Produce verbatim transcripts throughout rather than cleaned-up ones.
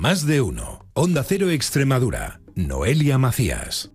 Más de uno. Onda Cero Extremadura. Noelia Macías.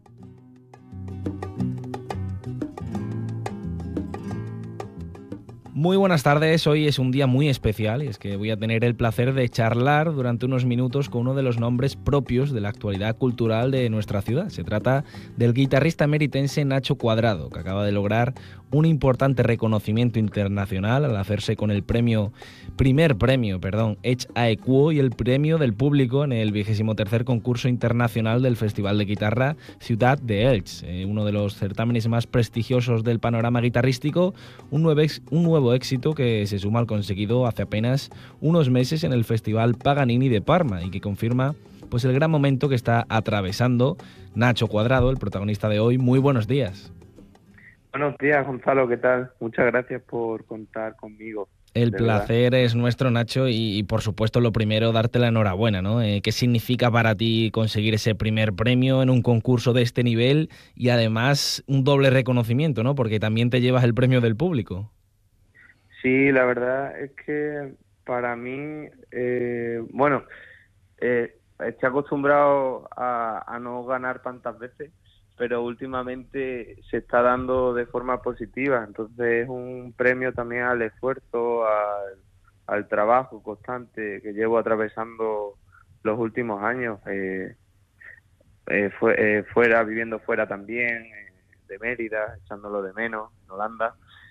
Muy buenas tardes, hoy es un día muy especial y es que voy a tener el placer de charlar durante unos minutos con uno de los nombres propios de la actualidad cultural de nuestra ciudad. Se trata del guitarrista emeritense Nacho Cuadrado, que acaba de lograr un importante reconocimiento internacional al hacerse con el premio, primer premio, perdón, Edge Aequo y el premio del público en el vigésimo tercer concurso internacional del Festival de Guitarra Ciudad de Elx, eh, uno de los certámenes más prestigiosos del panorama guitarrístico, un nuevo, ex, un nuevo éxito que se suma al conseguido hace apenas unos meses en el Festival Paganini de Parma y que confirma pues el gran momento que está atravesando Nacho Cuadrado, el protagonista de hoy. Muy buenos días. Buenos días, Gonzalo, ¿qué tal? Muchas gracias por contar conmigo. El placer verdad. Es nuestro, Nacho, y, y por supuesto lo primero, darte la enhorabuena, ¿no? Eh, ¿Qué significa para ti conseguir ese primer premio en un concurso de este nivel y además un doble reconocimiento, ¿no? Porque también te llevas el premio del público. Sí, la verdad es que para mí, eh, bueno, eh, estoy acostumbrado a, a no ganar tantas veces, pero últimamente se está dando de forma positiva, entonces es un premio también al esfuerzo, al, al trabajo constante que llevo atravesando los últimos años, eh, eh, fue, eh, fuera, viviendo fuera también, eh, de Mérida, echándolo de menos, en Holanda,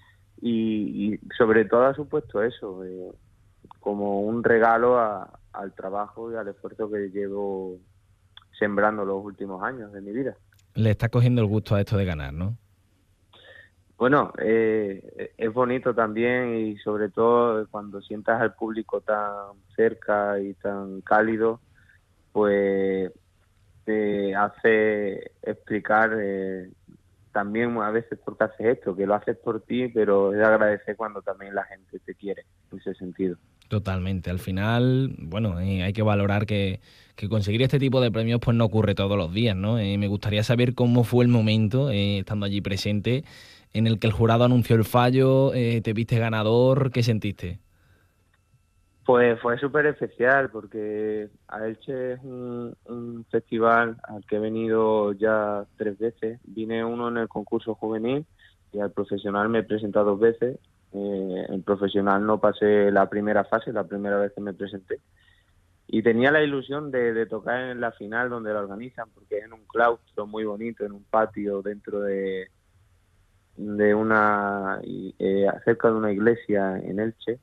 y, y sobre todo ha supuesto eso, eh, como un regalo a, al trabajo y al esfuerzo que llevo sembrando los últimos años de mi vida. Le está cogiendo el gusto a esto de ganar, ¿no? Bueno, eh, es bonito también y sobre todo cuando sientas al público tan cerca y tan cálido, pues te hace explicar eh, también a veces por qué haces esto, que lo haces por ti, pero es agradecer cuando también la gente te quiere, en ese sentido. Totalmente. Al final, bueno, eh, hay que valorar que, que conseguir este tipo de premios pues no ocurre todos los días, ¿no? Eh, me gustaría saber cómo fue el momento, eh, estando allí presente, en el que el jurado anunció el fallo, eh, te viste ganador, ¿qué sentiste? Pues fue súper especial porque a Elche es un, un festival al que he venido ya tres veces. Vine uno en el concurso juvenil y al profesional me he presentado dos veces. Eh, en profesional no pasé la primera fase, la primera vez que me presenté. Y tenía la ilusión de, de tocar en la final donde la organizan, porque es en un claustro muy bonito, en un patio dentro de, de una, eh, cerca de una iglesia en Elche.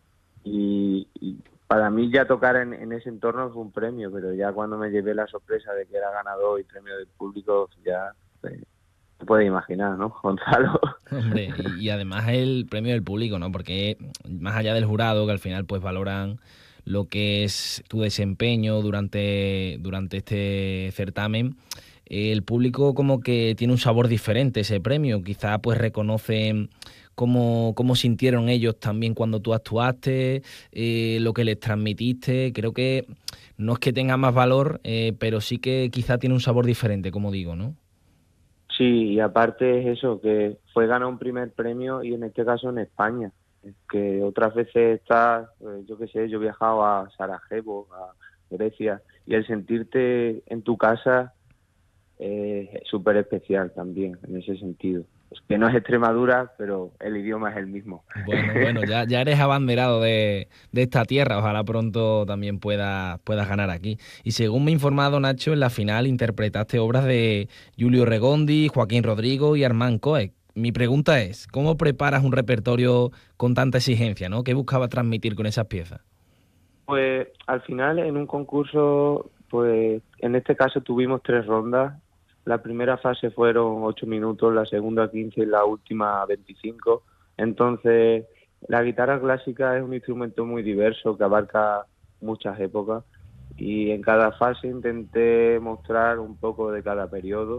Y, y para mí ya tocar en, en ese entorno fue un premio, pero ya cuando me llevé la sorpresa de que era ganador y premio del público, ya pues, te puedes imaginar, ¿no, Gonzalo? Hombre, y, y además el premio del público, ¿no? Porque más allá del jurado, que al final pues valoran lo que es tu desempeño durante, durante este certamen, el público como que tiene un sabor diferente ese premio, quizá pues reconocen cómo, cómo sintieron ellos también cuando tú actuaste, eh, lo que les transmitiste. Creo que no es que tenga más valor, eh, pero sí que quizá tiene un sabor diferente, como digo, ¿no? Sí, y aparte es eso, que fue ganar un primer premio y en este caso en España, que otras veces estás, yo qué sé, yo he viajado a Sarajevo, a Grecia, y el sentirte en tu casa es eh, súper especial también en ese sentido. Es que no es Extremadura, pero el idioma es el mismo. Bueno, bueno, ya, ya eres abanderado de, de esta tierra, ojalá pronto también puedas, puedas ganar aquí. Y según me ha informado Nacho, en la final interpretaste obras de Julio Regondi, Joaquín Rodrigo y Armand Coe. Mi pregunta es, ¿cómo preparas un repertorio con tanta exigencia, ¿no? ¿Qué buscabas transmitir con esas piezas? Pues al final en un concurso, pues en este caso tuvimos tres rondas. La primera fase fueron ocho minutos, la segunda quince y la última veinticinco. Entonces, la guitarra clásica es un instrumento muy diverso que abarca muchas épocas y en cada fase intenté mostrar un poco de cada periodo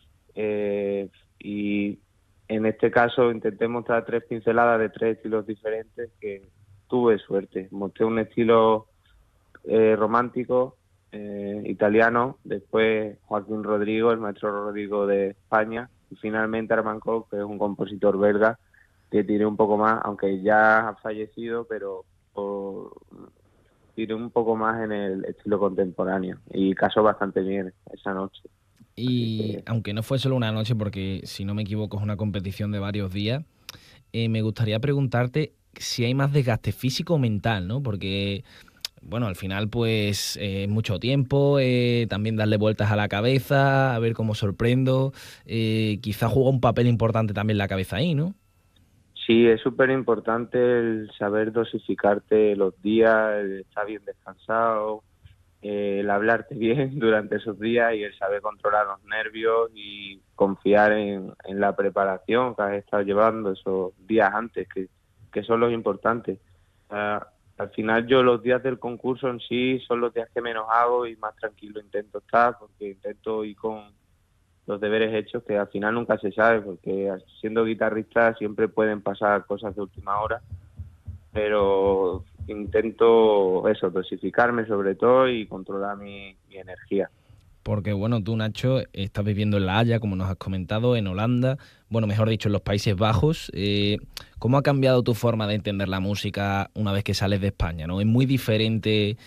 eh, y en este caso intenté mostrar tres pinceladas de tres estilos diferentes que tuve suerte. Mostré un estilo eh, romántico, eh, italiano, después Joaquín Rodrigo, el maestro Rodrigo de España, y finalmente Armand Coe, que es un compositor belga, que tiré un poco más, aunque ya ha fallecido, pero por, tiré un poco más en el estilo contemporáneo y casó bastante bien esa noche. Y que... aunque no fue solo una noche, porque si no me equivoco es una competición de varios días, eh, me gustaría preguntarte si hay más desgaste físico o mental, ¿no? Porque, bueno, al final pues eh, mucho tiempo, eh, también darle vueltas a la cabeza, a ver cómo sorprendo, eh, quizá juega un papel importante también la cabeza ahí, ¿no? Sí, es súper importante el saber dosificarte los días, el estar bien descansado, eh, el hablarte bien durante esos días y el saber controlar los nervios y confiar en, en la preparación que has estado llevando esos días antes, que, que son los importantes. Uh, al final yo los días del concurso en sí son los días que menos hago y más tranquilo intento estar, porque intento ir con los deberes hechos, que al final nunca se sabe, porque siendo guitarrista siempre pueden pasar cosas de última hora, pero intento eso, dosificarme sobre todo y controlar mi, mi energía. Porque, bueno, tú, Nacho, estás viviendo en La Haya, como nos has comentado, en Holanda, bueno, mejor dicho, en los Países Bajos. Eh, ¿Cómo ha cambiado tu forma de entender la música una vez que sales de España, ¿no? ¿Es muy diferente